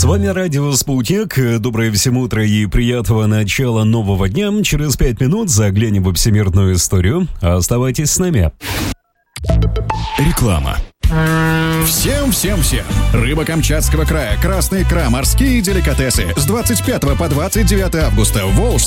С вами радио «Спутник». Доброе всем утро и приятного начала нового дня. Через 5 минут заглянем в всемирную историю. Оставайтесь с нами. Реклама. Всем! Рыба Камчатского края, красная икра, морские деликатесы. С 25 по 29 августа в